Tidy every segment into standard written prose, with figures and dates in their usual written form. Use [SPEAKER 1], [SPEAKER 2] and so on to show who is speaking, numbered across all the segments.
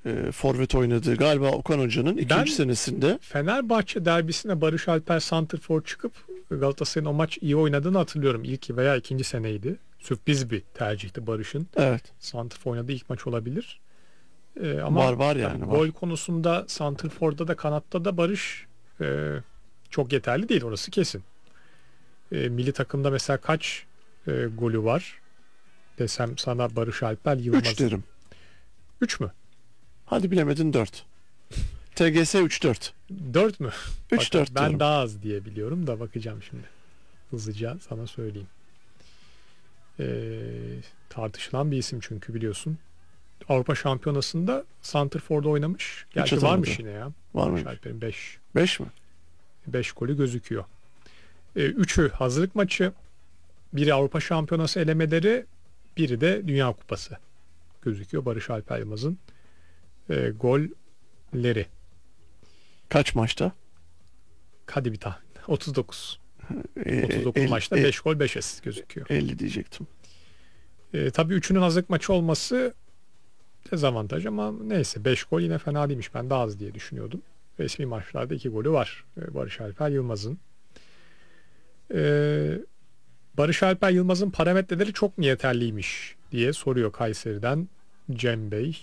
[SPEAKER 1] forvet oynadığı galiba Okan Hoca'nın ikinci senesinde.
[SPEAKER 2] Fenerbahçe derbisine Barış Alper santrfor çıkıp Galatasaray'ın o maç iyi oynadığını hatırlıyorum. İlk veya ikinci seneydi. Sürpriz bir tercihti Barış'ın.
[SPEAKER 1] Evet.
[SPEAKER 2] Santrfor oynadığı ilk maç olabilir. Ama
[SPEAKER 1] var yani.
[SPEAKER 2] Gol konusunda santrforda da kanatta da Barış çok yeterli değil, orası kesin. Milli takımda mesela kaç golü var desem sana Barış Alper Yılmaz.
[SPEAKER 1] 3 derim.
[SPEAKER 2] 3 mü?
[SPEAKER 1] Hadi bilemedin 4. TGS 3-4.
[SPEAKER 2] 4 mü?
[SPEAKER 1] 3-4
[SPEAKER 2] ben
[SPEAKER 1] diyorum.
[SPEAKER 2] daha az diye biliyorum da bakacağım şimdi. Hızlıca sana söyleyeyim. Tartışılan bir isim çünkü biliyorsun. Avrupa Şampiyonası'nda santrfor'da oynamış. Gerçi varmış yine ya.
[SPEAKER 1] Var mı?
[SPEAKER 2] Alper'in 5.
[SPEAKER 1] 5 mi?
[SPEAKER 2] 5 golü gözüküyor. 3'ü hazırlık maçı. Biri Avrupa Şampiyonası elemeleri. Biri de Dünya Kupası gözüküyor Barış Alper Yılmaz'ın golleri.
[SPEAKER 1] Kaç maçta?
[SPEAKER 2] Hadi bir tahmin. 39. 39 maçta 5 gol 5 asist gözüküyor.
[SPEAKER 1] 50 diyecektim.
[SPEAKER 2] Tabii üçünün hazırlık maçı olması dezavantaj ama neyse, 5 gol yine fena değilmiş. Ben daha az diye düşünüyordum. Resmi maçlarda 2 golü var Barış Alper Yılmaz'ın. Barış Alper Yılmaz'ın parametreleri çok mu yeterliymiş diye soruyor Kayseri'den Cem Bey.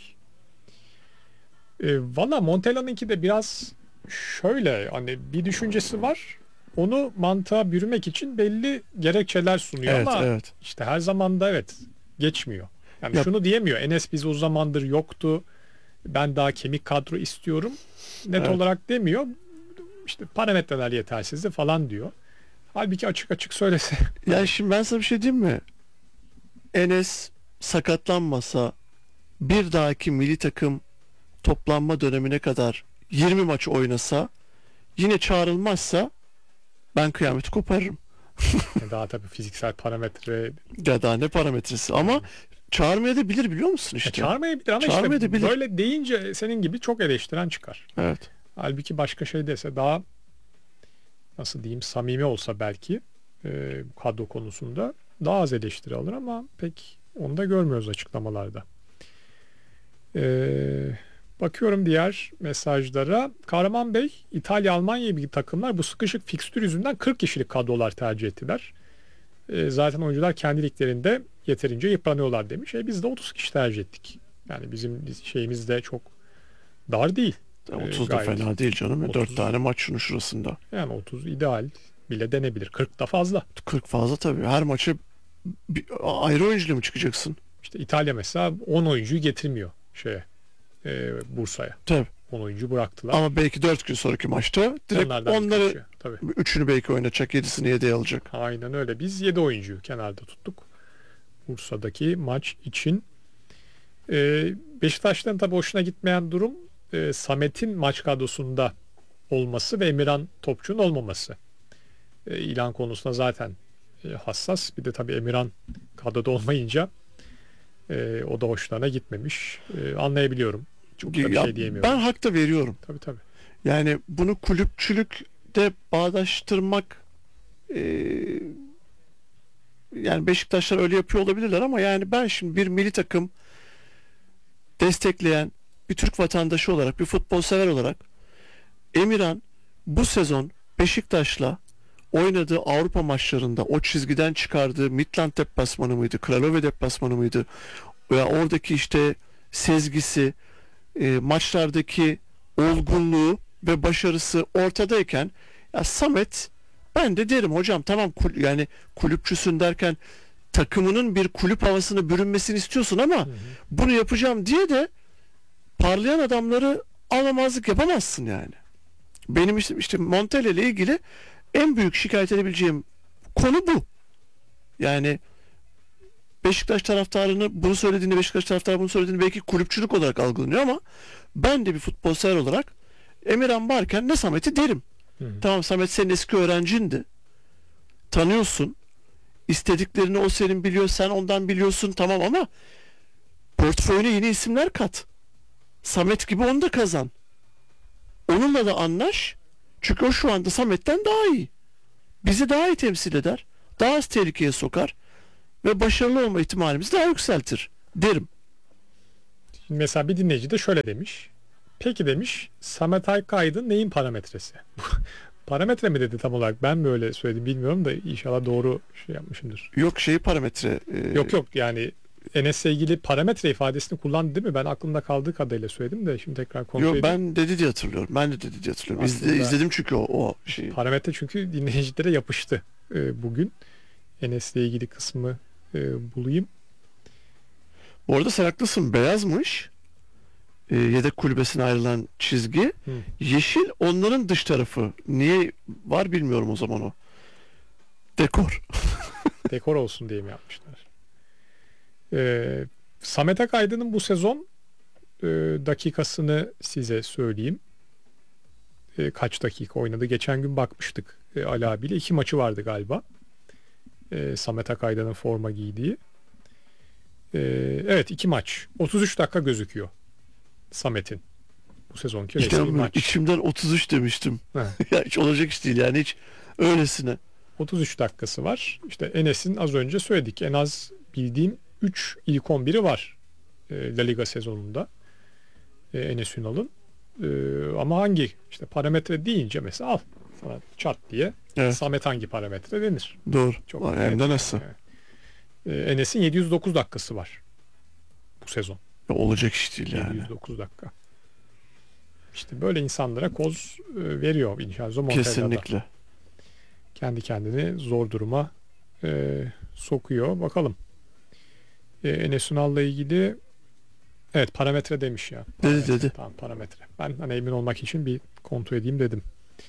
[SPEAKER 2] Valla Montella'nınki de biraz şöyle, hani bir düşüncesi var. Onu mantığa bürümek için belli gerekçeler sunuyor ama işte her zaman da geçmiyor. Yani şunu diyemiyor. Enes biz o zamandır yoktu. Ben daha kemik kadro istiyorum. Net olarak demiyor. İşte parametreler yetersizdi falan diyor. Halbuki açık açık söylese.
[SPEAKER 1] Yani şimdi ben sana bir şey diyeyim mi? Enes sakatlanmasa bir dahaki milli takım toplanma dönemine kadar 20 maç oynasa, yine çağrılmazsa ben kıyameti koparırım.
[SPEAKER 2] Daha tabii fiziksel parametre.
[SPEAKER 1] Ya daha ne parametresi ama çağırmayabilir, biliyor musun işte.
[SPEAKER 2] Çağırmayabilir ama işte böyle deyince senin gibi çok eleştiren çıkar.
[SPEAKER 1] Evet.
[SPEAKER 2] Halbuki başka şey dese, daha nasıl diyeyim, samimi olsa belki kadro konusunda daha az eleştiri alır ama pek onu da görmüyoruz açıklamalarda. Bakıyorum diğer mesajlara. Kahraman Bey, İtalya, Almanya gibi takımlar bu sıkışık fikstür yüzünden 40 kişilik kadrolar tercih ettiler. Zaten oyuncular kendi liglerinde yeterince yıpranıyorlar demiş. Biz de 30 kişi tercih ettik. Yani bizim şeyimiz de çok dar değil.
[SPEAKER 1] 30 da fena değil canım. 30, 4 tane maç şunun şurasında.
[SPEAKER 2] Yani 30 ideal bile denebilir. 40 da fazla.
[SPEAKER 1] 40 fazla tabii. Her maça ayrı oyuncuyla mı çıkacaksın?
[SPEAKER 2] İşte İtalya mesela 10 oyuncuyu getirmiyor Bursa'ya.
[SPEAKER 1] Tabii.
[SPEAKER 2] 10 oyuncu bıraktılar.
[SPEAKER 1] Ama belki 4 gün sonraki maçta direkt onları 3'ünü belki oynatacak, 7'sini yedeğe alacak.
[SPEAKER 2] Aynen öyle. Biz 7 oyuncuyu kenarda tuttuk Bursa'daki maç için. Beşiktaş'tan tabii hoşuna gitmeyen durum Samet'in maç kadrosunda olması ve Emirhan Topçu'nun olmaması. İlan konusunda zaten hassas. Bir de tabii Emirhan kadroda olmayınca o da hoşlarına gitmemiş. Anlayabiliyorum. Çok da bir şey diyemiyorum.
[SPEAKER 1] Ben hak da veriyorum.
[SPEAKER 2] Tabii.
[SPEAKER 1] Yani bunu kulüpçülükte bağdaştırmak, yani Beşiktaşlar öyle yapıyor olabilirler ama yani ben şimdi bir milli takım destekleyen bir Türk vatandaşı olarak, bir futbol sever olarak, Emirhan bu sezon Beşiktaş'la oynadığı Avrupa maçlarında o çizgiden çıkardığı Midland deplasmanı mıydı, Kralove deplasmanı mıydı, veya oradaki işte sezgisi, maçlardaki olgunluğu ve başarısı ortadayken, ya Samet, ben de derim hocam tamam, yani kulüpçüsün derken takımının bir kulüp havasını bürünmesini istiyorsun ama bunu yapacağım diye de parlayan adamları alamazlık yapamazsın yani. Benim işte Montella ile ilgili en büyük şikayet edebileceğim konu bu. Yani Beşiktaş taraftarını bunu söylediğinde, Beşiktaş taraftarı bunu söylediğinde belki kulüpçülük olarak algılanıyor ama ben de bir futbol sever olarak Emirhan varken ne Samet'i derim. Tamam, Samet senin eski öğrencindi. Tanıyorsun. İstediklerini o senin biliyor, sen ondan biliyorsun, tamam, ama portföyüne yeni isimler kat. Samet gibi onu da kazan. Onunla da anlaş. Çünkü o şu anda Samet'ten daha iyi. Bizi daha iyi temsil eder. Daha az tehlikeye sokar. Ve başarılı olma ihtimalimizi daha yükseltir derim.
[SPEAKER 2] Şimdi mesela bir dinleyici de şöyle demiş. Peki demiş, Samet Akaydın neyin parametresi? Parametre mi dedi tam olarak? Ben böyle söyledim bilmiyorum da inşallah doğru şey yapmışımdır.
[SPEAKER 1] Yok parametre.
[SPEAKER 2] Yok yani Enes'le ilgili parametre ifadesini kullandı değil mi? Ben aklımda kaldığı kadarıyla söyledim de şimdi tekrar kontrol edeyim.
[SPEAKER 1] Yok ben dedi diye hatırlıyorum. Ben de dedi diye hatırlıyorum. İzledim çünkü o şeyi.
[SPEAKER 2] Parametre çünkü dinleyicilere yapıştı bugün. Enes'le ilgili kısmı bulayım.
[SPEAKER 1] Bu arada sen haklısın. Beyazmış. Yedek kulübesine ayrılan çizgi. Yeşil onların dış tarafı. Niye var bilmiyorum o zaman o. Dekor.
[SPEAKER 2] Dekor olsun diye mi yapmışlar? Samet Akaydın'ın bu sezon dakikasını size söyleyeyim. Kaç dakika oynadı? Geçen gün bakmıştık Ali abiyle. 2 maçı vardı galiba. Samet Akaydın'ın forma giydiği. Evet 2 maç. 33 dakika gözüküyor. Samet'in. Bu sezonki resmi maç.
[SPEAKER 1] İçimden 33 demiştim. Ya hiç olacak iş değil yani hiç öylesine.
[SPEAKER 2] 33 dakikası var. İşte Enes'in az önce söyledik. En az bildiğim 3 ilk 11'i var La Liga sezonunda. Enes Ünal'ın. Ama hangi işte parametre deyince mesela al sana çat diye Samet hangi parametre denir.
[SPEAKER 1] Doğru. Çok hem de nasıl?
[SPEAKER 2] Enes'in 709 dakikası var bu sezon.
[SPEAKER 1] Olacak iş değil yani.
[SPEAKER 2] 709 dakika. İşte böyle insanlara koz veriyor Vincenzo Montella'da.
[SPEAKER 1] Kesinlikle.
[SPEAKER 2] Kendi kendini zor duruma sokuyor. Bakalım. Enes Ünal'la ilgili evet parametre demiş ya. Parametre,
[SPEAKER 1] dedi.
[SPEAKER 2] Tamam parametre. Ben hani emin olmak için bir kontrol edeyim dedim.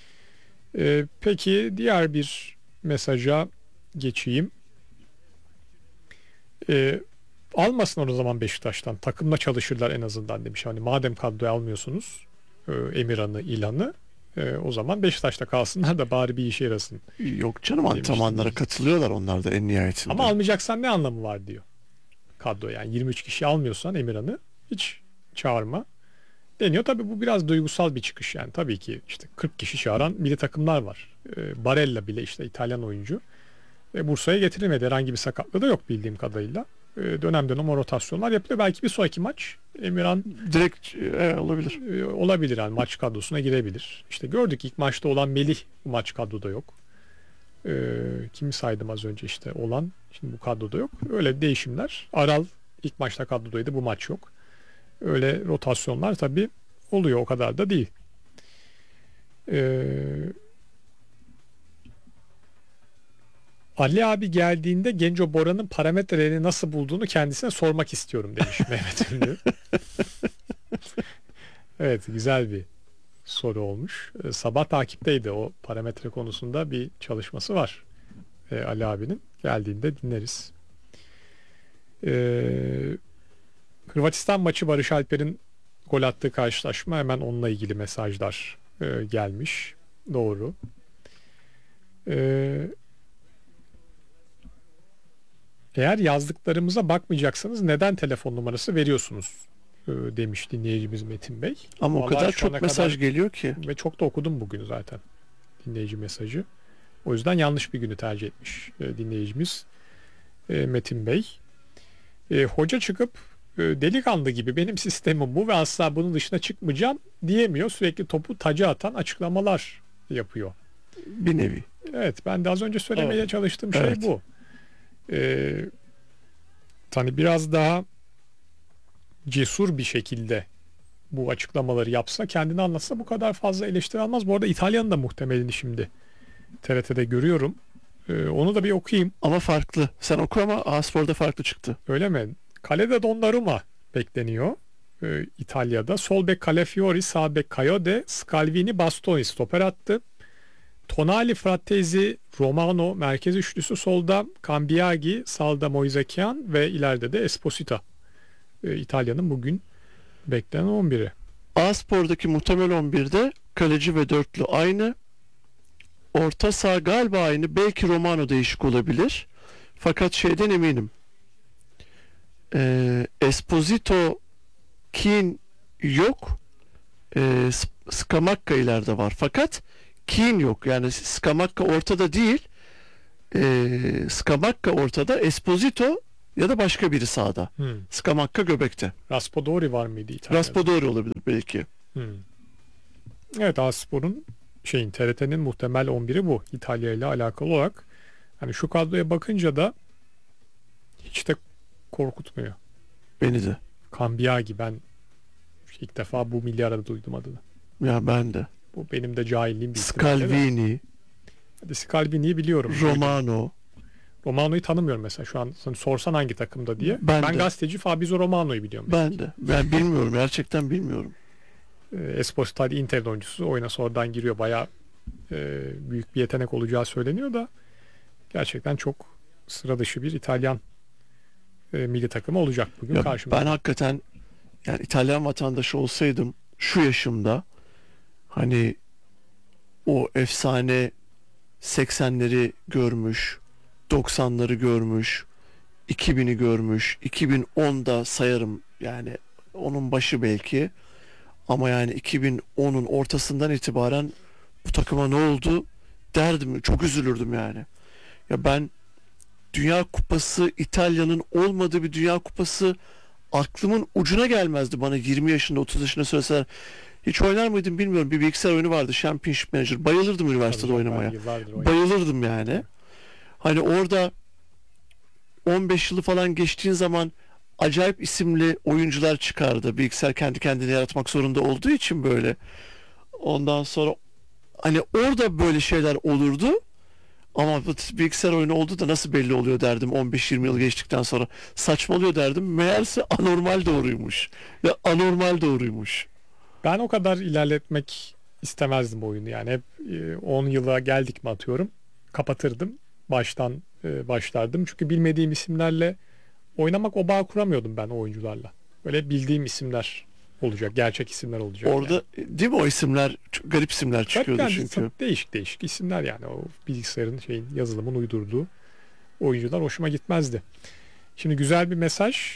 [SPEAKER 2] Peki diğer bir mesaja geçeyim. Almasın o zaman Beşiktaş'tan. Takımla çalışırlar en azından demiş. Hani madem kadroya almıyorsunuz Emirhan'ı, İlhan'ı o zaman Beşiktaş'ta kalsınlar da bari bir işe yarasın.
[SPEAKER 1] Yok canım antrenmanlara katılıyorlar onlar da en nihayetinde.
[SPEAKER 2] Ama almayacaksan ne anlamı var diyor. Kadro yani 23 kişi almıyorsan Emirhan'ı hiç çağırma deniyor. Tabii bu biraz duygusal bir çıkış yani. Tabii ki işte 40 kişi çağıran milli takımlar var. Barella bile işte İtalyan oyuncu. Bursa'ya getirilmedi. Herhangi bir sakatlığı da yok bildiğim kadarıyla. Dönem dönem o rotasyonlar yapılıyor. Belki bir sonraki maç Emirhan
[SPEAKER 1] direkt olabilir.
[SPEAKER 2] Olabilir yani maç kadrosuna girebilir. İşte gördük ilk maçta olan Melih bu maç kadroda yok. Kimi saydım az önce işte olan şimdi bu kadroda yok. Öyle değişimler. Aral ilk maçta kadrodaydı bu maç yok. Öyle rotasyonlar tabii oluyor o kadar da değil. Ali abi geldiğinde Genco Bora'nın parametrelerini nasıl bulduğunu kendisine sormak istiyorum demiş Mehmet Ünlü. Evet güzel bir soru olmuş. Sabah takipteydi o parametre konusunda bir çalışması var. Ali abinin geldiğinde dinleriz. Hırvatistan maçı Barış Alper'in gol attığı karşılaşma hemen onunla ilgili mesajlar gelmiş. Doğru. Eğer yazdıklarımıza bakmayacaksanız neden telefon numarası veriyorsunuz demiş dinleyicimiz Metin Bey.
[SPEAKER 1] Ama vallahi o kadar çok mesaj geliyor ki.
[SPEAKER 2] Ve çok da okudum bugün zaten dinleyici mesajı. O yüzden yanlış bir günü tercih etmiş dinleyicimiz Metin Bey. Hoca çıkıp delikanlı gibi benim sistemim bu ve asla bunun dışına çıkmayacağım diyemiyor. Sürekli topu taca atan açıklamalar yapıyor.
[SPEAKER 1] Bir nevi.
[SPEAKER 2] Evet ben de az önce söylemeye çalıştığım şey bu. Hani biraz daha cesur bir şekilde bu açıklamaları yapsa kendini anlatsa bu kadar fazla eleştiri almaz. Bu arada İtalya'nın da muhtemelini şimdi TRT'de görüyorum. Onu da bir okuyayım.
[SPEAKER 1] Ama farklı. Sen oku ama A-Spor'da farklı çıktı.
[SPEAKER 2] Öyle mi? Kalede Donnarumma bekleniyor. İtalya'da. Sol bek Calafiori, sağ bek Coyote, Scalvini, Bastoni stoper attı. Tonali, Frattesi, Romano merkez üçlüsü solda, Cambiagi, sağda Moisekian ve ileride de Esposito. İtalya'nın bugün beklenen 11'i.
[SPEAKER 1] A-Spor'daki muhtemel 11'de kaleci ve dörtlü aynı. Orta saha galiba aynı. Belki Romano değişik olabilir. Fakat şeyden eminim. Esposito, Keane yok. Scamacca ileride var. Fakat Keane yok. Yani Scamacca ortada değil. Scamacca ortada. Esposito ya da başka biri sağda. Scamacca göbekte.
[SPEAKER 2] Raspadori var mıydı İtalya'da?
[SPEAKER 1] Raspadori olabilir belki.
[SPEAKER 2] Evet, A-Spor'un TRT'nin muhtemel 11'i bu. İtalya ile alakalı olarak. Hani şu kadroya bakınca da hiç de korkutmuyor.
[SPEAKER 1] Beni de.
[SPEAKER 2] Cambiagi, ben ilk defa bu milli arada duydum adını.
[SPEAKER 1] Ya ben de.
[SPEAKER 2] Bu benim de cahilliğim.
[SPEAKER 1] Scalvini.
[SPEAKER 2] Hadi Scalvini'yi biliyorum.
[SPEAKER 1] Romano.
[SPEAKER 2] Romano'yu tanımıyorum mesela şu an. Sen sorsan hangi takımda diye.
[SPEAKER 1] Ben
[SPEAKER 2] gazeteci Fabrizio Romano'yu biliyorum.
[SPEAKER 1] Ben de. Ben bilmiyorum. Gerçekten bilmiyorum.
[SPEAKER 2] Esposito Inter'in oyuncusu. Oyuna sonradan giriyor. Bayağı büyük bir yetenek olacağı söyleniyor da gerçekten çok sıra dışı bir İtalyan milli takımı olacak bugün karşımızda.
[SPEAKER 1] Ben hakikaten yani İtalyan vatandaşı olsaydım şu yaşımda hani o efsane 80'leri görmüş, 90'ları görmüş, 2000'i görmüş, 2010'da sayarım yani onun başı belki, ama yani 2010'un ortasından itibaren bu takıma ne oldu derdim, çok üzülürdüm yani. Ya ben Dünya Kupası, İtalya'nın olmadığı bir Dünya Kupası aklımın ucuna gelmezdi bana 20 yaşında 30 yaşında söyleseler. Hiç oynar mıydım bilmiyorum. Bir bilgisayar oyunu vardı, Championship Manager. Bayılırdım üniversitede oynamaya. Bayılırdım yani. Hani orada 15 yılı falan geçtiğin zaman acayip isimli oyuncular çıkardı. Bilgisayar kendi kendine yaratmak zorunda olduğu için böyle. Ondan sonra hani orada böyle şeyler olurdu. Ama bilgisayar oyunu oldu da nasıl belli oluyor derdim 15-20 yıl geçtikten sonra. Saçmalıyor derdim. Meğerse anormal doğruymuş. Ve anormal doğruymuş.
[SPEAKER 2] Ben o kadar ilerletmek istemezdim bu oyunu. Yani hep 10 yıla geldik mi atıyorum. Kapatırdım. Baştan başlardım. Çünkü bilmediğim isimlerle oynamak, o bağ kuramıyordum ben o oyuncularla. Böyle bildiğim isimler olacak. Gerçek isimler olacak.
[SPEAKER 1] Orada yani. Değil mi o isimler? Garip isimler çıkıyordu yani, çünkü.
[SPEAKER 2] Değişik isimler yani. O bilgisayarın yazılımın uydurduğu oyuncular hoşuma gitmezdi. Şimdi güzel bir mesaj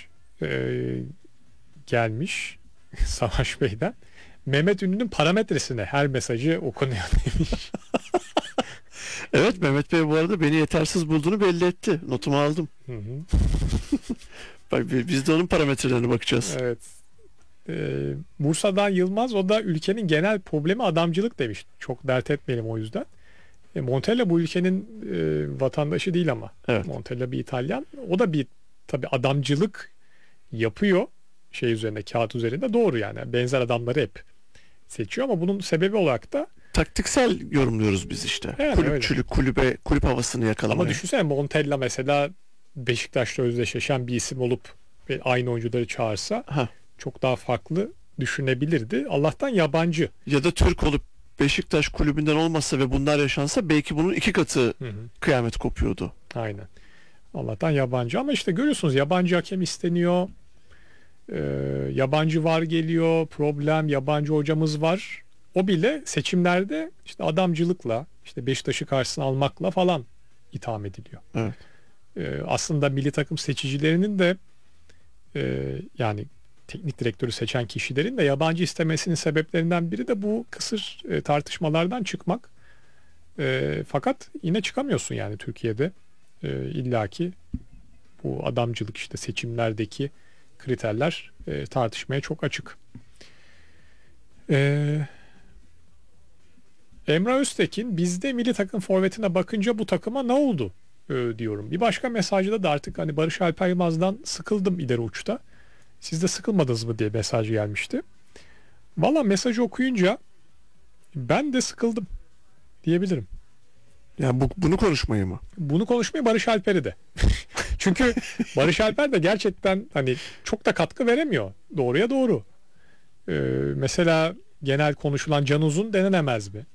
[SPEAKER 2] gelmiş Savaş Bey'den. Mehmet Ünlü'nün parametresine her mesajı okunuyor demiş.
[SPEAKER 1] Evet, Mehmet Bey bu arada beni yetersiz bulduğunu belli etti. Notumu aldım. Bak, biz de onun parametrelerine bakacağız.
[SPEAKER 2] Evet. Bursa'dan Yılmaz, o da ülkenin genel problemi adamcılık demiş. Çok dert etmeyelim o yüzden. Montella bu ülkenin vatandaşı değil ama.
[SPEAKER 1] Evet.
[SPEAKER 2] Montella bir İtalyan. O da bir tabii adamcılık yapıyor üzerinde, kağıt üzerinde, doğru yani. Benzer adamları hep seçiyor ama bunun sebebi olarak da
[SPEAKER 1] taktiksel yorumluyoruz biz işte.
[SPEAKER 2] Yani
[SPEAKER 1] kulüpçülük, kulüp havasını yakalamaya.
[SPEAKER 2] Ama düşünsene, Montella mesela Beşiktaş'ta özdeşleşen bir isim olup ve aynı oyuncuları çağırsa çok daha farklı düşünebilirdi. Allah'tan yabancı.
[SPEAKER 1] Ya da Türk olup Beşiktaş kulübünden olmasa ve bunlar yaşansa belki bunun 2 katı kıyamet kopuyordu.
[SPEAKER 2] Aynen. Allah'tan yabancı, ama işte görüyorsunuz, yabancı hakem isteniyor. Yabancı VAR geliyor. Problem, yabancı hocamız var. O bile seçimlerde işte adamcılıkla, işte Beşiktaş'ı karşısına almakla falan itham ediliyor.
[SPEAKER 1] Evet.
[SPEAKER 2] Aslında milli takım seçicilerinin de yani teknik direktörü seçen kişilerin de yabancı istemesinin sebeplerinden biri de bu kısır tartışmalardan çıkmak. Fakat yine çıkamıyorsun yani Türkiye'de. İllaki bu adamcılık, işte seçimlerdeki kriterler tartışmaya çok açık. Emrah Öztekin, bizde milli takım forvetine bakınca bu takıma ne oldu diyorum. Bir başka mesajda da artık hani Barış Alper Yılmaz'dan sıkıldım ileri uçta. Siz de sıkılmadınız mı diye mesaj gelmişti. Valla mesajı okuyunca ben de sıkıldım diyebilirim.
[SPEAKER 1] Yani bunu konuşmayı mı?
[SPEAKER 2] Bunu konuşmayı, Barış Alper'i de. Çünkü Barış Alper de gerçekten hani çok da katkı veremiyor. Doğruya doğru. Mesela genel konuşulan Can Uzun denenemez mi?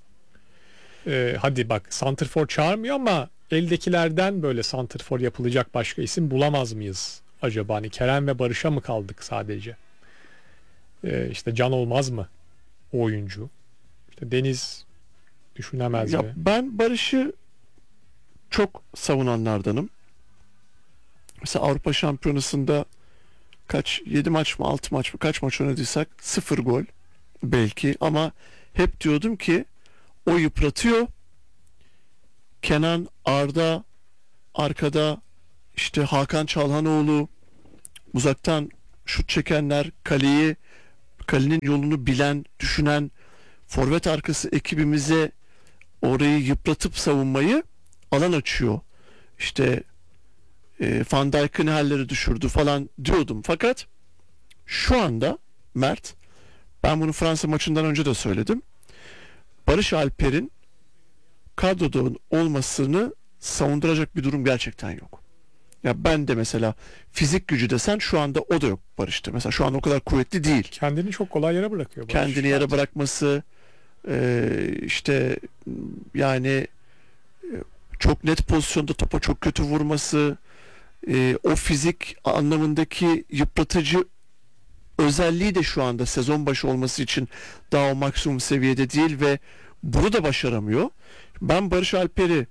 [SPEAKER 2] Hadi bak, santrfor çağırmıyor ama eldekilerden böyle santrfor yapılacak başka isim bulamaz mıyız acaba? Hani Kerem ve Barış'a mı kaldık sadece? İşte Can olmaz mı o oyuncu? İşte Deniz düşünemez mi?
[SPEAKER 1] Ben Barış'ı çok savunanlardanım. Mesela Avrupa Şampiyonası'nda 7 maç mı 6 maç mı kaç maç oynadıysak 0 gol belki, ama hep diyordum ki o yıpratıyor. Kenan, Arda arkada işte Hakan Çalhanoğlu, uzaktan şut çekenler, kalenin yolunu bilen, düşünen forvet arkası ekibimize orayı yıpratıp savunmayı alan açıyor. İşte Van Dijk'ın halleri düşürdü falan diyordum. Fakat şu anda Mert, ben bunu Fransa maçından önce de söyledim. Barış Alper'in kadroda olmasını savunduracak bir durum gerçekten yok. Ya ben de mesela fizik gücü desen şu anda o da yok Barış'ta. Mesela şu an o kadar kuvvetli değil.
[SPEAKER 2] Kendini çok kolay yere bırakıyor Barış.
[SPEAKER 1] Kendini yere bırakması, işte yani çok net pozisyonda topa çok kötü vurması, o fizik anlamındaki yıpratıcı özelliği de şu anda sezon başı olması için daha o maksimum seviyede değil ve bunu da başaramıyor. Ben Barış Alper'i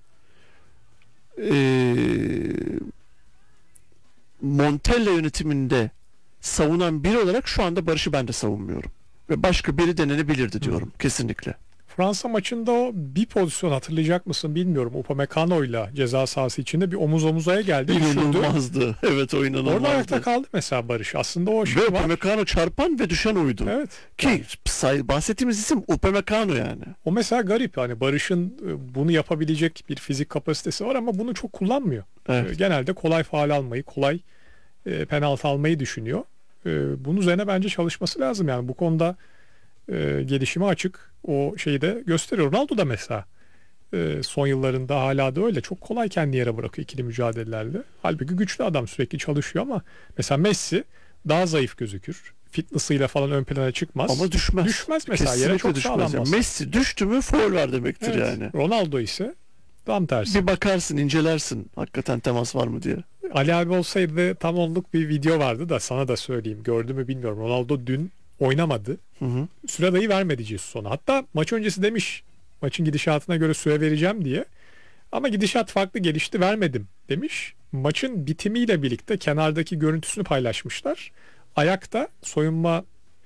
[SPEAKER 1] Montella yönetiminde savunan biri olarak şu anda Barış'ı ben de savunmuyorum. Ve başka biri denenebilirdi diyorum kesinlikle.
[SPEAKER 2] Fransa maçında o bir pozisyon hatırlayacak mısın bilmiyorum. Upamecano'yla ceza sahası içinde bir omuz omuzaya geldi.
[SPEAKER 1] İnanılmazdı. Evet, o inanılmazdı.
[SPEAKER 2] Orada ayakta kaldı mesela Barış. Aslında o
[SPEAKER 1] şey var. Upamecano çarpan ve düşen oydu.
[SPEAKER 2] Evet.
[SPEAKER 1] Ki bahsettiğimiz isim Upamecano yani.
[SPEAKER 2] O mesela garip yani Barış'ın bunu yapabilecek bir fizik kapasitesi var ama bunu çok kullanmıyor.
[SPEAKER 1] Evet.
[SPEAKER 2] Genelde kolay faul almayı, kolay penaltı almayı düşünüyor. Bunun üzerine bence çalışması lazım yani bu konuda gelişime açık. O şeyi de gösteriyor. Ronaldo da mesela son yıllarında hala da öyle. Çok kolay kendi yere bırakıyor ikili mücadelelerde. Halbuki güçlü adam, sürekli çalışıyor ama mesela Messi daha zayıf gözükür. Fitness'ıyla falan ön plana çıkmaz.
[SPEAKER 1] Ama düşmez.
[SPEAKER 2] Düşmez mesela.
[SPEAKER 1] Kesinlikle
[SPEAKER 2] yere çok
[SPEAKER 1] düşmez.
[SPEAKER 2] sağlam.
[SPEAKER 1] Messi düştü mü faul var demektir yani.
[SPEAKER 2] Ronaldo ise tam tersi.
[SPEAKER 1] Bir bakarsın, incelersin hakikaten temas var mı diye.
[SPEAKER 2] Ali abi olsaydı tam onluk bir video vardı da sana da söyleyeyim. Gördü mü bilmiyorum. Ronaldo dün oynamadı. Süre dahi vermedi Jesus ona. Hatta maç öncesi demiş maçın gidişatına göre süre vereceğim diye. Ama gidişat farklı gelişti, vermedim demiş. Maçın bitimiyle birlikte kenardaki görüntüsünü paylaşmışlar. Ayakta soyunma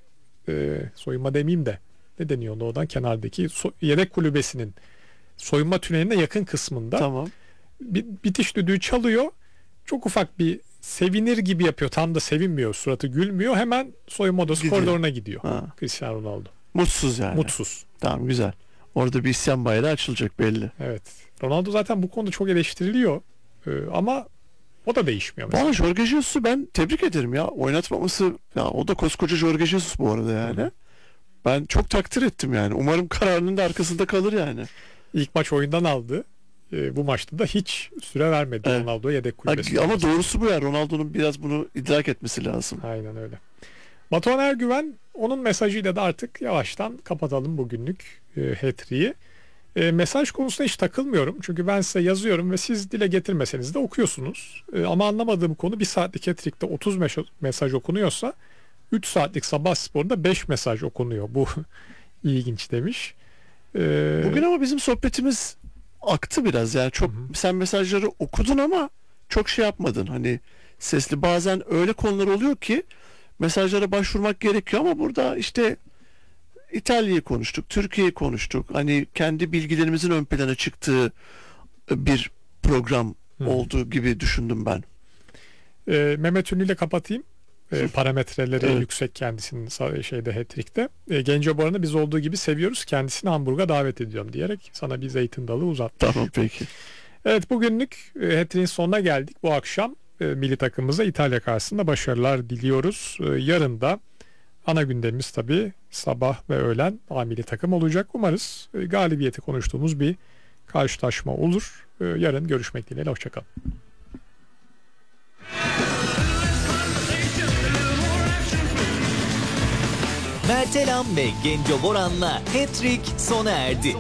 [SPEAKER 2] demeyeyim de ne deniyor oradan kenardaki yedek kulübesinin soyunma tüneline yakın kısmında.
[SPEAKER 1] Tamam.
[SPEAKER 2] Bitiş düdüğü çalıyor. Çok ufak bir sevinir gibi yapıyor. Tam da sevinmiyor. Suratı gülmüyor. Hemen soyunma odası koridoruna gidiyor. Cristiano Ronaldo.
[SPEAKER 1] Mutsuz yani.
[SPEAKER 2] Mutsuz.
[SPEAKER 1] Tamam, güzel. Orada bir isyan bayrağı açılacak belli.
[SPEAKER 2] Evet. Ronaldo zaten bu konuda çok eleştiriliyor. Ama o da değişmiyor mesela.
[SPEAKER 1] Valla Jorge Jesus'u ben tebrik ederim ya. Oynatmaması, ya o da koskoca Jorge Jesus bu arada yani. Hı-hı. Ben çok takdir ettim yani. Umarım kararının da arkasında kalır yani.
[SPEAKER 2] İlk maç oyundan aldı. Bu maçta da hiç süre vermedi Ronaldo'ya yedek kulübesinde.
[SPEAKER 1] Ama doğrusu bu ya. Ronaldo'nun biraz bunu idrak etmesi lazım.
[SPEAKER 2] Aynen öyle. Batuhan Ergüven, onun mesajıyla da artık yavaştan kapatalım bugünlük hat-trick'i. Mesaj konusuna hiç takılmıyorum. Çünkü ben size yazıyorum ve siz dile getirmeseniz de okuyorsunuz. Ama anlamadığım konu 1 saatlik hat-trick'te 30 mesaj okunuyorsa 3 saatlik Sabah Spor'da 5 mesaj okunuyor. Bu ilginç demiş.
[SPEAKER 1] Bugün ama bizim sohbetimiz aktı biraz yani çok sen mesajları okudun ama çok şey yapmadın hani sesli, bazen öyle konular oluyor ki mesajlara başvurmak gerekiyor ama burada işte İtalya'yı konuştuk, Türkiye'yi konuştuk, hani kendi bilgilerimizin ön plana çıktığı bir program olduğu gibi düşündüm ben.
[SPEAKER 2] Mehmet Ünlü ile kapatayım. Parametreleri yüksek kendisinin hat-trick'te. Gence Boran'ı biz olduğu gibi seviyoruz. Kendisini Hamburg'a davet ediyorum diyerek sana bir zeytin dalı uzattı.
[SPEAKER 1] Tamam, peki.
[SPEAKER 2] Evet, bugünlük hat-trick'in sonuna geldik. Bu akşam milli takımımıza İtalya karşısında başarılar diliyoruz. Yarın da ana gündemimiz tabii sabah ve öğlen milli takım olacak. Umarız galibiyeti konuştuğumuz bir karşılaşma olur. Yarın görüşmek dileğiyle. Hoşçakalın.
[SPEAKER 3] Mertelam ve Genco Boran'la hat-trick sona erdi.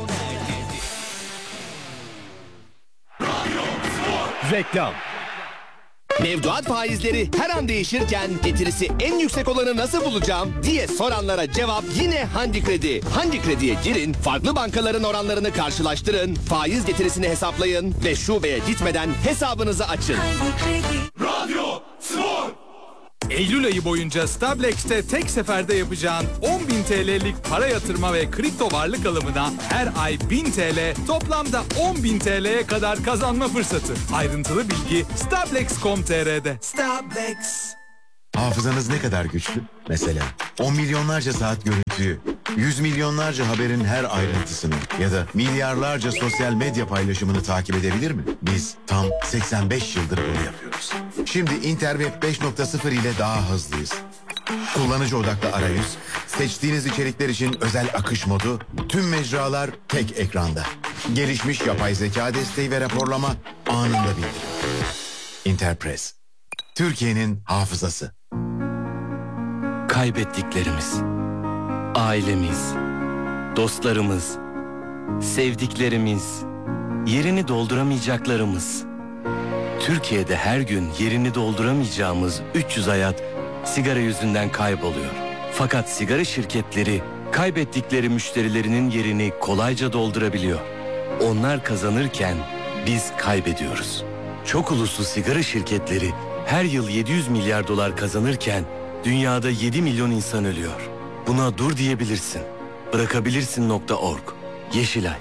[SPEAKER 4] Reklam. Mevduat faizleri her an değişirken getirisi en yüksek olanı nasıl bulacağım diye soranlara cevap yine Handi Kredi. Handi Kredi'ye girin, farklı bankaların oranlarını karşılaştırın, faiz getirisini hesaplayın ve şubeye gitmeden hesabınızı açın.
[SPEAKER 5] Radyo Spor. Eylül ayı boyunca Stablex'te tek seferde yapacağın 10.000 TL'lik para yatırma ve kripto varlık alımına her ay 1000 TL, toplamda 10.000 TL'ye kadar kazanma fırsatı. Ayrıntılı bilgi Stablex.com.tr'de. Stablex.
[SPEAKER 6] Hafızanız ne kadar güçlü? Mesela 10 milyonlarca saat görüntüyü, 100 milyonlarca haberin her ayrıntısını ya da milyarlarca sosyal medya paylaşımını takip edebilir mi? Biz tam 85 yıldır bunu yapıyoruz. Şimdi Interweb 5.0 ile daha hızlıyız. Kullanıcı odaklı arayüz, seçtiğiniz içerikler için özel akış modu, tüm mecralar tek ekranda. Gelişmiş yapay zeka desteği ve raporlama anında bildirim. Interpress, Türkiye'nin hafızası.
[SPEAKER 7] Kaybettiklerimiz, ailemiz, dostlarımız, sevdiklerimiz, yerini dolduramayacaklarımız. Türkiye'de her gün yerini dolduramayacağımız 300 hayat sigara yüzünden kayboluyor. Fakat sigara şirketleri kaybettikleri müşterilerinin yerini kolayca doldurabiliyor. Onlar kazanırken biz kaybediyoruz. Çok uluslu sigara şirketleri her yıl 700 milyar dolar kazanırken dünyada 7 milyon insan ölüyor. Buna dur diyebilirsin. Bırakabilirsin.org. Yeşilay.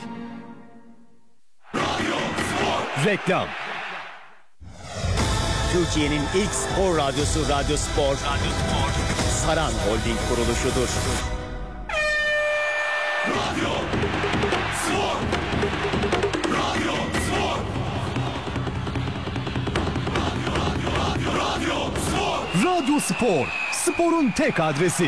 [SPEAKER 3] Reklam. Türkiye'nin ilk spor radyosu Radyo Spor. Saran Holding kuruluşudur. Radyo Spor. Sporun tek adresi.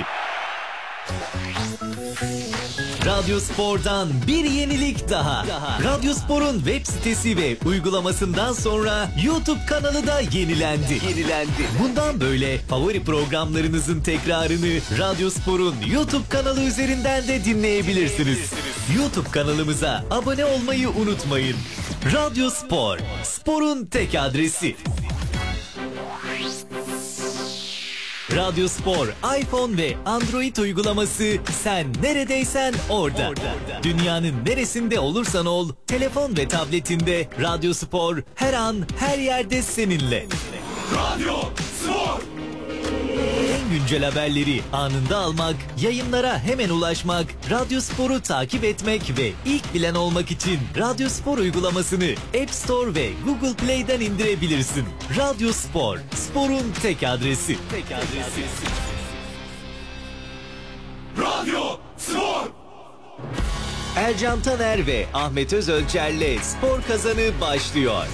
[SPEAKER 3] Radyo Spor'dan bir yenilik daha. Radyo Spor'un web sitesi ve uygulamasından sonra YouTube kanalı da yenilendi. Bundan böyle favori programlarınızın tekrarını Radyo Spor'un YouTube kanalı üzerinden de dinleyebilirsiniz. YouTube kanalımıza abone olmayı unutmayın. Radyo Spor, sporun tek adresi. Radyo Spor, iPhone ve Android uygulaması, sen neredeysen orada. Dünyanın neresinde olursan ol, telefon ve tabletinde Radyo Spor her an, her yerde seninle. Radyo Spor! En güncel haberleri anında almak, yayınlara hemen ulaşmak, Radyo Spor'u takip etmek ve ilk bilen olmak için Radyo Spor uygulamasını App Store ve Google Play'den indirebilirsin. Radyo Spor, sporun tek adresi. Radyo Spor! Ercan Taner ve Ahmet Özölçer'le Spor Kazanı başlıyor.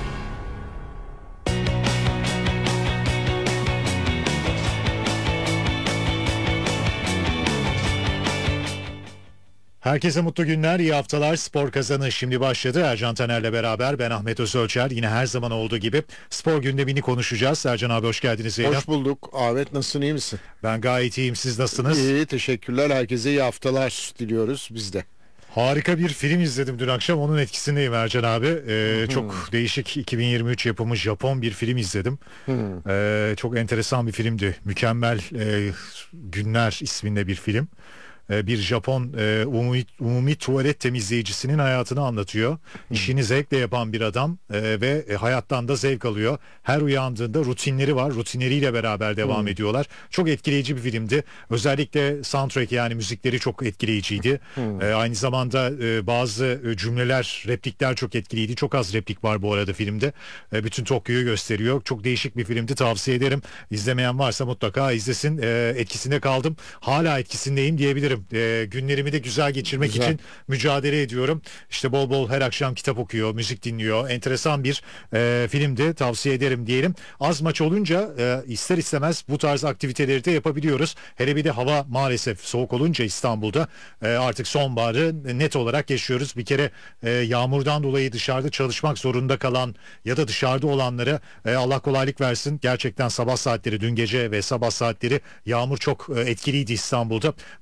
[SPEAKER 8] Herkese mutlu günler, iyi haftalar. Spor Kazanı şimdi başladı. Ercan Taner'le beraber ben Ahmet Özölçer. Yine her zaman olduğu gibi spor gündemini konuşacağız. Ercan abi hoş geldiniz.
[SPEAKER 9] Hoş bulduk. Ahmet nasılsın, iyi misin?
[SPEAKER 8] Ben gayet iyiyim. Siz nasılsınız?
[SPEAKER 9] İyi, teşekkürler. Herkese iyi haftalar diliyoruz biz de.
[SPEAKER 8] Harika bir film izledim dün akşam. Onun etkisindeyim Ercan abi. Çok değişik 2023 yapımı Japon bir film izledim. Çok enteresan bir filmdi. Mükemmel Günler isminde bir film. Bir Japon umumi tuvalet temizleyicisinin hayatını anlatıyor. İşini zevkle yapan bir adam ve hayattan da zevk alıyor. Her uyandığında rutinleri var. Rutinleriyle beraber devam ediyorlar. Çok etkileyici bir filmdi. Özellikle soundtrack, yani müzikleri çok etkileyiciydi. Aynı zamanda bazı cümleler, replikler çok etkiliydi. Çok az replik var bu arada filmde. Bütün Tokyo'yu gösteriyor. Çok değişik bir filmdi. Tavsiye ederim. İzlemeyen varsa mutlaka izlesin. Etkisinde kaldım. Hala etkisindeyim diyebilirim. Günlerimi de güzel geçirmek için mücadele ediyorum. İşte bol bol her akşam kitap okuyor, müzik dinliyor. Enteresan bir filmdi. Tavsiye ederim diyelim. Az maç olunca ister istemez bu tarz aktiviteleri de yapabiliyoruz. Hele bir de hava maalesef soğuk olunca İstanbul'da artık sonbaharı net olarak yaşıyoruz. Bir kere yağmurdan dolayı dışarıda çalışmak zorunda kalan ya da dışarıda olanlara Allah kolaylık versin. Gerçekten sabah saatleri, dün gece ve sabah saatleri yağmur çok etkiliydi İstanbul'da. Bu gece saat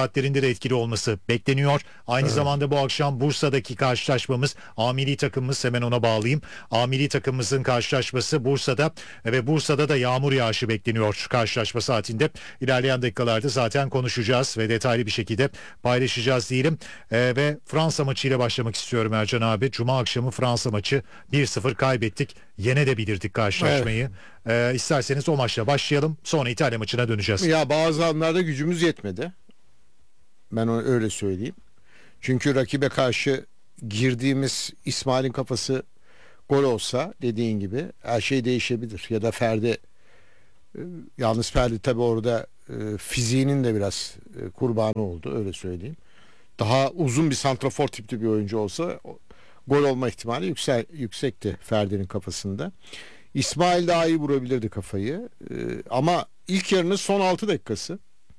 [SPEAKER 8] saatlerinde de etkili olması bekleniyor. Aynı zamanda bu akşam Bursa'daki karşılaşmamız, A milli takımımız, hemen ona bağlayayım. A milli takımımızın karşılaşması Bursa'da ve Bursa'da da yağmur yağışı bekleniyor karşılaşma saatinde. İlerleyen dakikalarda zaten konuşacağız ve detaylı bir şekilde paylaşacağız diyelim. Ve Fransa maçıyla başlamak istiyorum Ercan abi. Cuma akşamı Fransa maçı 1-0 kaybettik. Yenebilirdik karşılaşmayı. İsterseniz o maçla başlayalım. Sonra İtalya maçına döneceğiz.
[SPEAKER 9] Ya bazı anlarda gücümüz yetmedi. Ben onu öyle söyleyeyim. Çünkü rakibe karşı girdiğimiz İsmail'in kafası gol olsa dediğin gibi her şey değişebilir. Ya da Ferdi, yalnız Ferdi tabii orada fiziğinin de biraz kurbanı oldu, öyle söyleyeyim. Daha uzun bir santrafor tipli bir oyuncu olsa gol olma ihtimali yüksekti Ferdi'nin kafasında. İsmail daha iyi vurabilirdi kafayı. Ama ilk yarının son 6 dakikası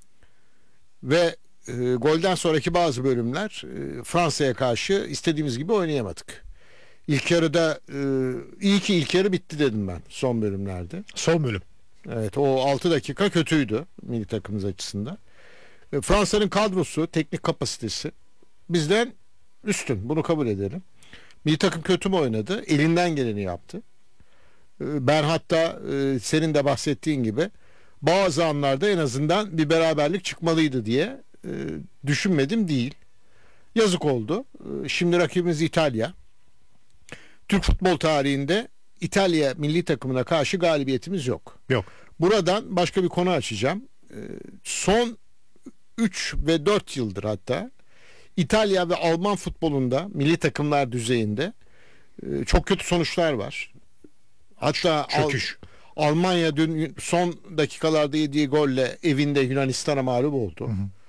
[SPEAKER 9] ve golden sonraki bazı bölümler Fransa'ya karşı istediğimiz gibi oynayamadık. İlk yarıda iyi ki ilk yarı bitti dedim ben son bölümlerde.
[SPEAKER 8] Son bölüm.
[SPEAKER 9] Evet, o 6 dakika kötüydü milli takımımız açısından. Fransa'nın kadrosu, teknik kapasitesi bizden üstün. Bunu kabul edelim. Milli takım kötü mü oynadı? Elinden geleni yaptı. Ben hatta senin de bahsettiğin gibi bazı anlarda en azından bir beraberlik çıkmalıydı diye düşünmedim değil. Yazık oldu. Şimdi rakibimiz İtalya. Türk futbol tarihinde İtalya milli takımına karşı galibiyetimiz yok.
[SPEAKER 8] Yok.
[SPEAKER 9] Buradan başka bir konu açacağım. Son 3 ve 4 yıldır hatta İtalya ve Alman futbolunda milli takımlar düzeyinde çok kötü sonuçlar var. Hatta Almanya dün son dakikalarda yediği golle evinde Yunanistan'a mağlup oldu.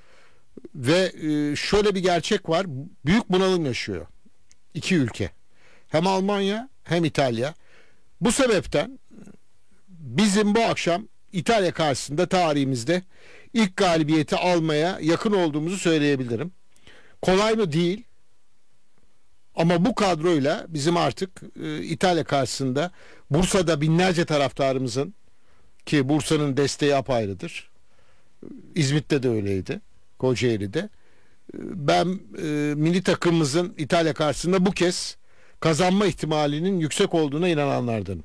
[SPEAKER 9] Ve şöyle bir gerçek var. Büyük bunalım yaşıyor iki ülke. Hem Almanya hem İtalya. Bu sebepten bizim bu akşam İtalya karşısında tarihimizde ilk galibiyeti almaya yakın olduğumuzu söyleyebilirim. Kolay mı? Değil. Ama bu kadroyla bizim artık İtalya karşısında Bursa'da binlerce taraftarımızın, ki Bursa'nın desteği apayrıdır. İzmit'te de öyleydi. Kocaeli'de. Ben milli takımımızın İtalya karşısında bu kez kazanma ihtimalinin yüksek olduğuna inananlardanım.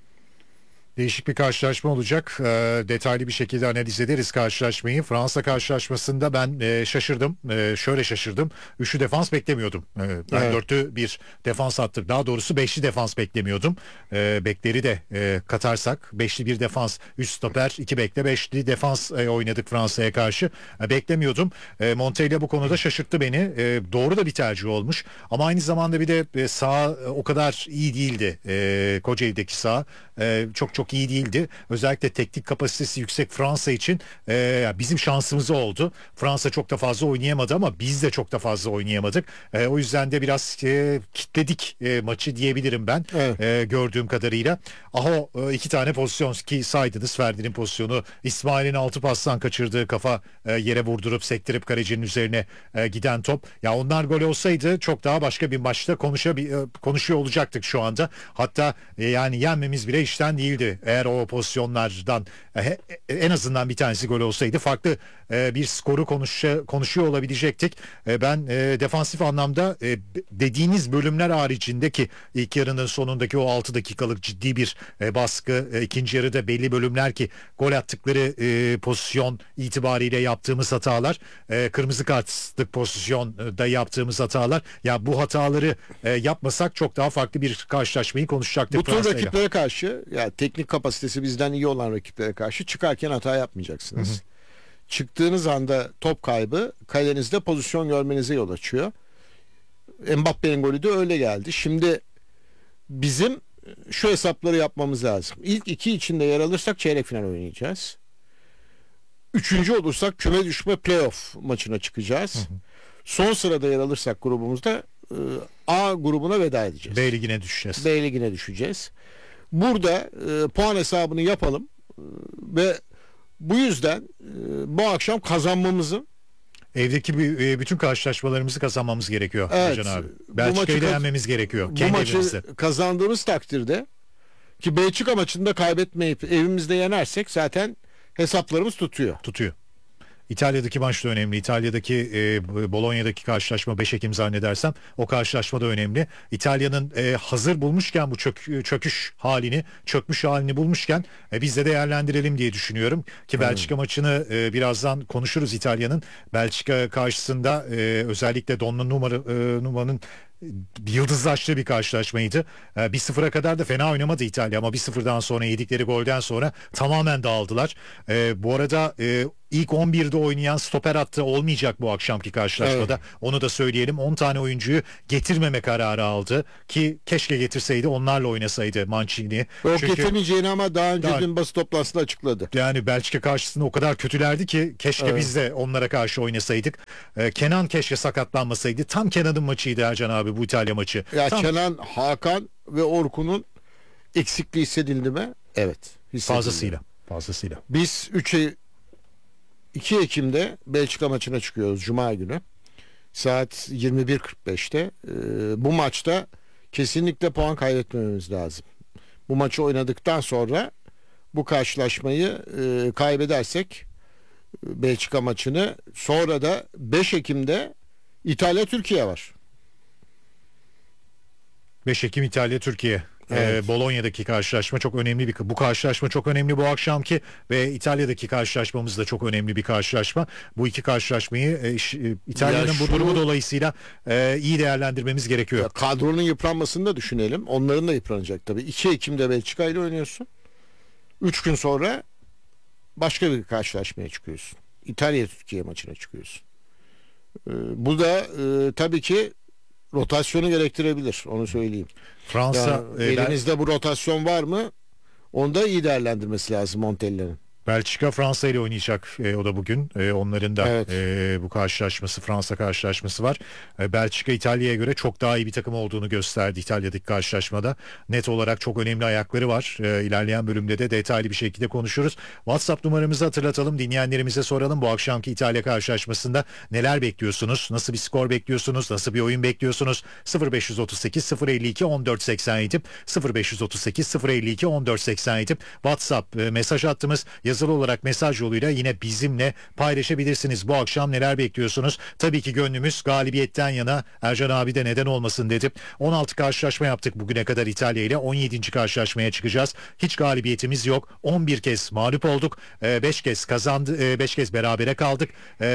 [SPEAKER 8] Değişik bir karşılaşma olacak. Detaylı bir şekilde analiz ederiz karşılaşmayı. Fransa karşılaşmasında ben şaşırdım. Şöyle şaşırdım. Üçlü defans beklemiyordum. Ben dörtlü bir defans attım. Daha doğrusu beşli defans beklemiyordum. Bekleri de katarsak beşli bir defans, 3 stoper, 2 bekle, beşli defans oynadık Fransa'ya karşı. Beklemiyordum. Montella bu konuda şaşırttı beni. Doğru da bir tercih olmuş. Ama aynı zamanda bir de sağ o kadar iyi değildi. Kocaeli'deki sağ. Çok iyi değildi. Özellikle teknik kapasitesi yüksek Fransa için bizim şansımız oldu. Fransa çok da fazla oynayamadı ama biz de çok da fazla oynayamadık. O yüzden de biraz kitledik maçı diyebilirim ben. Evet. Gördüğüm kadarıyla. Aho 2 tane pozisyon ki saydınız, Ferdi'nin pozisyonu, İsmail'in 6 pastan kaçırdığı kafa yere vurdurup sektirip kalecinin üzerine giden top. Ya onlar gol olsaydı çok daha başka bir maçta konuşuyor olacaktık şu anda. Hatta yani yenmemiz bile işten değildi. Eğer o pozisyonlardan en azından bir tanesi gol olsaydı farklı bir skoru konuşuyor olabilecektik. Ben defansif anlamda dediğiniz bölümler haricindeki ilk yarının sonundaki o 6 dakikalık ciddi bir baskı, ikinci yarıda belli bölümler ki gol attıkları pozisyon itibariyle yaptığımız hatalar, kırmızı kartlık pozisyonda yaptığımız hatalar, ya bu hataları yapmasak çok daha farklı bir karşılaşmayı konuşacaktık.
[SPEAKER 9] Bu tür rakiplere karşı, ya teknik kapasitesi bizden iyi olan rakiplere karşı çıkarken hata yapmayacaksınız. Çıktığınız anda top kaybı kalenizde pozisyon görmenize yol açıyor. Mbappe'nin golü de öyle geldi. Şimdi bizim şu hesapları yapmamız lazım. İlk 2 içinde yer alırsak çeyrek final oynayacağız. 3. olursak küme düşme playoff maçına çıkacağız. Son sırada yer alırsak grubumuzda A grubuna veda edeceğiz.
[SPEAKER 8] B ligine düşeceğiz.
[SPEAKER 9] B ligine düşeceğiz. Burada puan hesabını yapalım ve bu yüzden bu akşam kazanmamızın,
[SPEAKER 8] evdeki bütün karşılaşmalarımızı kazanmamız gerekiyor.
[SPEAKER 9] Evet,
[SPEAKER 8] Hocam abi. Belçika'yı da yenmemiz gerekiyor.
[SPEAKER 9] Bu maçı kazandığımız takdirde, ki Belçika maçında kaybetmeyip evimizde yenersek zaten hesaplarımız tutuyor.
[SPEAKER 8] İtalya'daki maç da önemli. İtalya'daki Bologna'daki karşılaşma 5 Ekim zannedersem. O karşılaşma da önemli. İtalya'nın hazır bulmuşken bu çökmüş halini bulmuşken biz de değerlendirelim diye düşünüyorum. Ki Belçika maçını birazdan konuşuruz İtalya'nın. Belçika karşısında özellikle Donnarumma'nın yıldızlaştığı bir karşılaşmaydı. 1-0'a kadar da fena oynamadı İtalya ama 1-0'dan sonra yedikleri golden sonra tamamen dağıldılar. Bu arada ilk 11'de oynayan stoper hattı olmayacak bu akşamki karşılaşmada. Evet. Onu da söyleyelim. 10 tane oyuncuyu getirmeme kararı aldı ki keşke getirseydi, onlarla oynasaydı Mancini.
[SPEAKER 9] Getirmeyeceğini ama daha önce dün basın toplantısında açıkladı.
[SPEAKER 8] Yani Belçika karşısında o kadar kötülerdi ki keşke biz de onlara karşı oynasaydık. Kenan keşke sakatlanmasaydı. Tam Kenan'ın maçıydı Ercan abi bu İtalya maçı.
[SPEAKER 9] Ya Kenan, Hakan ve Orkun'un eksikliği hissedildi mi? Evet.
[SPEAKER 8] Fazlasıyla.
[SPEAKER 9] Biz 2 Ekim'de Belçika maçına çıkıyoruz Cuma günü. Saat 21.45'te. Bu maçta kesinlikle puan kaybetmememiz lazım. Bu maçı oynadıktan sonra bu karşılaşmayı kaybedersek Belçika maçını, sonra da 5 Ekim'de İtalya-Türkiye var.
[SPEAKER 8] 5 Ekim İtalya-Türkiye. Evet. Bologna'daki karşılaşma çok önemli bu karşılaşma çok önemli bu akşamki ve İtalya'daki karşılaşmamız da çok önemli bir karşılaşma. Bu iki karşılaşmayı İtalya'nın bu durumu dolayısıyla iyi değerlendirmemiz gerekiyor.
[SPEAKER 9] Ya, kadronun yıpranmasını da düşünelim. Onların da yıpranacak tabii. 2 Ekim'de Belçika ile oynuyorsun. 3 gün sonra başka bir karşılaşmaya çıkıyorsun. İtalya-Türkiye maçına çıkıyorsun. Bu da tabii ki rotasyonu gerektirebilir. Onu söyleyeyim.
[SPEAKER 8] Fransa
[SPEAKER 9] elimizde bu rotasyon var mı? Onu da iyi değerlendirmesi lazım Montella'nın.
[SPEAKER 8] Belçika Fransa ile oynayacak o da bugün. Onların da bu karşılaşması, Fransa karşılaşması var. Belçika İtalya'ya göre çok daha iyi bir takım olduğunu gösterdi İtalya'daki karşılaşmada. Net olarak çok önemli ayakları var. İlerleyen bölümde de detaylı bir şekilde konuşuruz. WhatsApp numaramızı hatırlatalım. Dinleyenlerimize soralım. Bu akşamki İtalya karşılaşmasında neler bekliyorsunuz? Nasıl bir skor bekliyorsunuz? Nasıl bir oyun bekliyorsunuz? 0538 052 1487 0538 052 1487 WhatsApp mesaj hattımız. Yazılı olarak mesaj yoluyla yine bizimle paylaşabilirsiniz. Bu akşam neler bekliyorsunuz? Tabii ki gönlümüz galibiyetten yana. Ercan abi de neden olmasın dedim. 16 karşılaşma yaptık bugüne kadar İtalya ile. 17. karşılaşmaya çıkacağız. Hiç galibiyetimiz yok. 11 kez mağlup olduk. 5 kez kazandı. 5 kez berabere kaldık.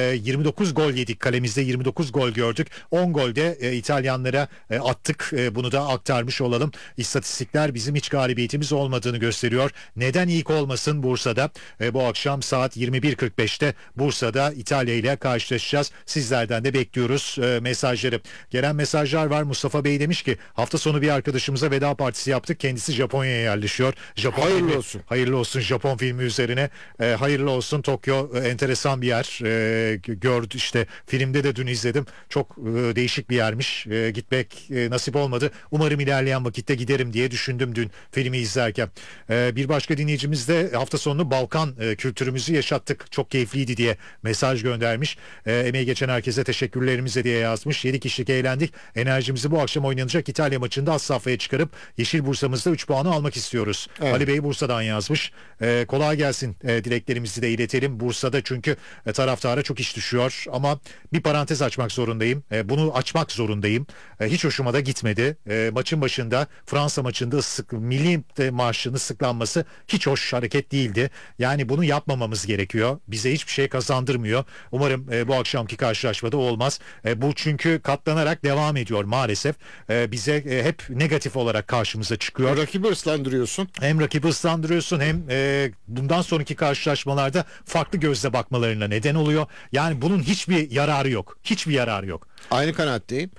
[SPEAKER 8] 29 gol yedik. Kalemizde 29 gol gördük. 10 gol de İtalyanlara attık. Bunu da aktarmış olalım. İstatistikler bizim hiç galibiyetimiz olmadığını gösteriyor. Neden ilk olmasın Bursa'da? Bu akşam saat 21.45'te Bursa'da İtalya ile karşılaşacağız. Sizlerden de bekliyoruz mesajları. Gelen mesajlar var. Mustafa Bey demiş ki hafta sonu bir arkadaşımıza veda partisi yaptık. Kendisi Japonya'ya yerleşiyor.
[SPEAKER 9] Hayırlı olsun.
[SPEAKER 8] Hayırlı olsun Japon filmi üzerine. Hayırlı olsun. Tokyo enteresan bir yer. Gördü işte, filmde de dün izledim. Çok değişik bir yermiş. Gitmek nasip olmadı. Umarım ilerleyen vakitte giderim diye düşündüm dün filmi izlerken. Bir başka dinleyicimiz de hafta sonu Balkan kültürümüzü yaşattık. Çok keyifliydi diye mesaj göndermiş. Emeği geçen herkese teşekkürlerimize diye yazmış. 7 kişilik eğlendik. Enerjimizi bu akşam oynanacak İtalya maçında az safhaya çıkarıp Yeşil Bursa'mızda 3 puanı almak istiyoruz. Evet. Ali Bey Bursa'dan yazmış. Kolay gelsin. Dileklerimizi de iletelim. Bursa'da çünkü taraftara çok iş düşüyor ama bir parantez açmak zorundayım. Bunu açmak zorundayım. Hiç hoşuma da gitmedi. Maçın başında Fransa maçında milli marşının ıslıklanması hiç hoş hareket değildi. Yani bunu yapmamamız gerekiyor. Bize hiçbir şey kazandırmıyor. Umarım bu akşamki karşılaşmada olmaz. Bu çünkü katlanarak devam ediyor maalesef. Bize hep negatif olarak karşımıza çıkıyor.
[SPEAKER 9] Rakibi ıslandırıyorsun.
[SPEAKER 8] Hem rakibi ıslandırıyorsun hem bundan sonraki karşılaşmalarda farklı gözle bakmalarına neden oluyor. Yani bunun hiçbir yararı yok. Hiçbir yararı yok.
[SPEAKER 9] Aynı kanaatteyim.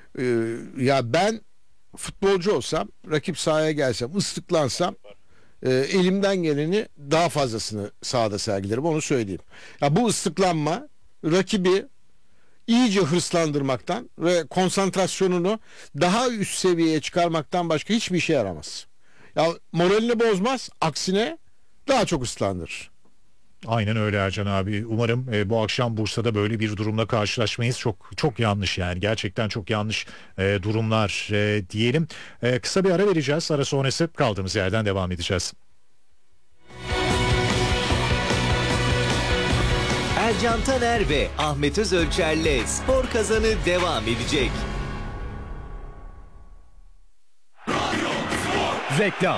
[SPEAKER 9] Ya ben futbolcu olsam, rakip sahaya gelsem, ıslıklansam elimden geleni daha fazlasını sahada sergilerim, onu söyleyeyim. Ya bu ıslıklanma rakibi iyice hırslandırmaktan ve konsantrasyonunu daha üst seviyeye çıkarmaktan başka hiçbir işe yaramaz. Ya moralini bozmaz, aksine daha çok ıslandırır.
[SPEAKER 8] Aynen öyle Ercan abi. Umarım bu akşam Bursa'da böyle bir durumla karşılaşmayız. Çok yanlış yani. Gerçekten çok yanlış durumlar diyelim. Kısa bir ara vereceğiz. Ara sonrası kaldığımız yerden devam edeceğiz.
[SPEAKER 3] Ercan Taner ve Ahmet Özölçer'le Spor Kazanı devam edecek. Reklam.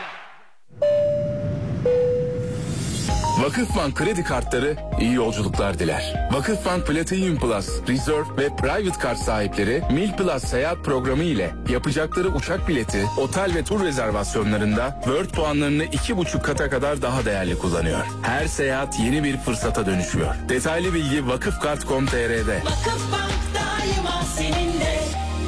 [SPEAKER 10] Vakıfbank kredi kartları iyi yolculuklar diler. Vakıfbank Platinum Plus, Reserve ve Private Kart sahipleri Mil Plus seyahat programı ile yapacakları uçak bileti, otel ve tur rezervasyonlarında World puanlarını 2,5 kata kadar daha değerli kullanıyor. Her seyahat yeni bir fırsata dönüşüyor. Detaylı bilgi vakıfkart.com.tr'de.
[SPEAKER 11] Vakıfbank daima seninle.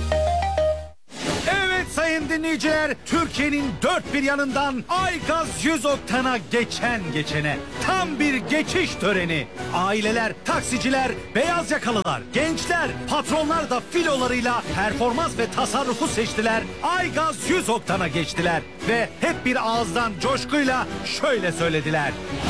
[SPEAKER 12] Evet sayın dinleyiciler, Türkiye'nin dört bir yanından Aygaz 100 oktana geçene tam bir geçiş töreni. Aileler, taksiciler, beyaz yakalılar, gençler, patronlar da filolarıyla performans ve tasarrufu seçtiler. Aygaz 100 oktana geçtiler ve hep bir ağızdan coşkuyla şöyle söylediler: